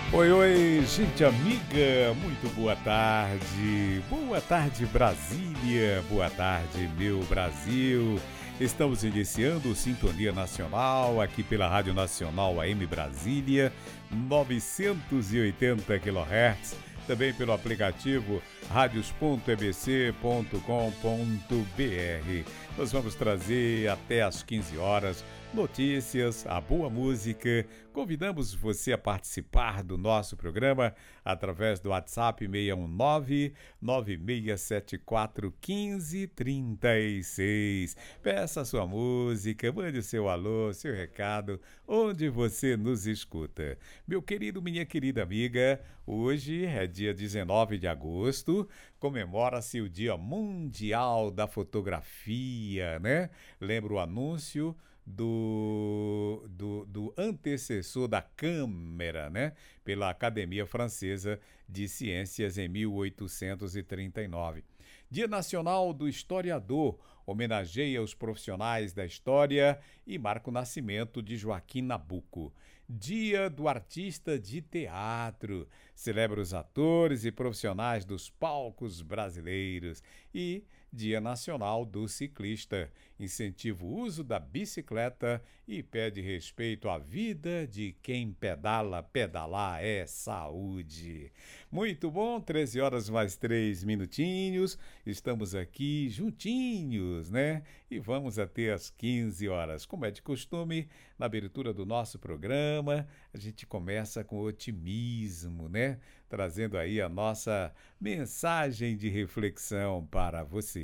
Oi, oi, gente amiga, muito boa tarde. Boa tarde, Brasília. Boa tarde, meu Brasil. Estamos iniciando Sintonia Nacional aqui pela Rádio Nacional AM Brasília, 980 kHz. Também pelo aplicativo radios.ebc.com.br. Nós vamos trazer até às 15 horas notícias, a boa música. Convidamos você a participar do nosso programa através do WhatsApp 619-9674-1536. Peça a sua música, mande o seu alô, seu recado, onde você nos escuta. Meu querido, minha querida amiga, hoje é dia 19 de agosto, comemora-se o Dia Mundial da Fotografia, né? Lembra o anúncio do antecessor da câmera, né? Pela Academia Francesa de Ciências em 1839. Dia Nacional do Historiador, homenageia os profissionais da história e marca o nascimento de Joaquim Nabuco. Dia do Artista de Teatro, celebra os atores e profissionais dos palcos brasileiros. E Dia Nacional do Ciclista, incentiva o uso da bicicleta e pede respeito à vida de quem pedala. Pedalar é saúde. Muito bom, 13 horas mais 3 minutinhos, estamos aqui juntinhos, né? E vamos até às 15 horas. Como é de costume, na abertura do nosso programa, a gente começa com otimismo, né? Trazendo aí a nossa mensagem de reflexão para você.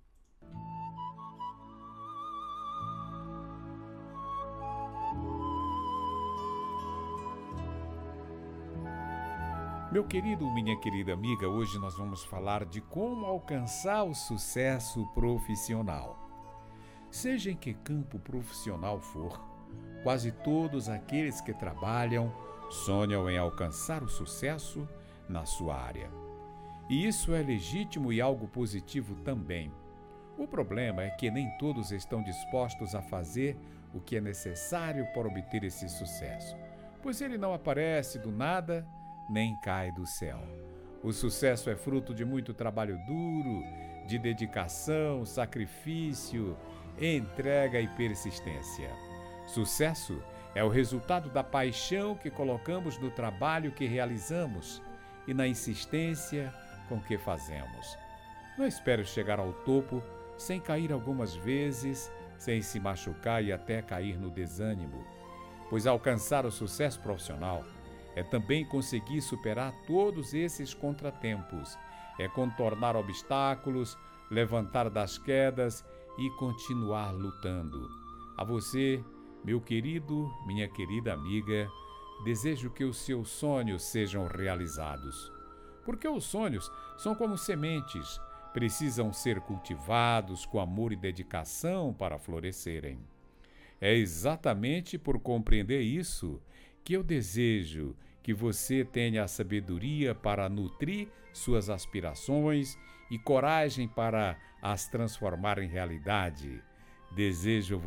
Meu querido, minha querida amiga, hoje nós vamos falar de como alcançar o sucesso profissional. Seja em que campo profissional for, quase todos aqueles que trabalham sonham em alcançar o sucesso na sua área. E isso é legítimo e algo positivo também. O problema é que nem todos estão dispostos a fazer o que é necessário para obter esse sucesso, pois ele não aparece do nada nem cai do céu. O sucesso é fruto de muito trabalho duro, de dedicação, sacrifício, entrega e persistência. Sucesso é o resultado da paixão que colocamos no trabalho que realizamos e na insistência com que fazemos. Não espere chegar ao topo sem cair algumas vezes, sem se machucar e até cair no desânimo, pois alcançar o sucesso profissional é também conseguir superar todos esses contratempos, é contornar obstáculos, levantar das quedas e continuar lutando. A você, meu querido, minha querida amiga, desejo que os seus sonhos sejam realizados. Porque os sonhos são como sementes, precisam ser cultivados com amor e dedicação para florescerem. É exatamente por compreender isso que eu desejo que você tenha a sabedoria para nutrir suas aspirações e coragem para as transformar em realidade. Desejo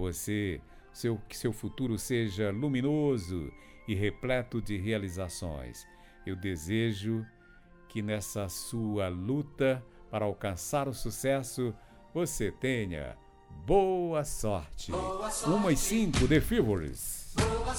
que seu futuro seja luminoso e repleto de realizações. Eu desejo que nessa sua luta para alcançar o sucesso, você tenha boa sorte. 1 e 5, The Fevers. Boa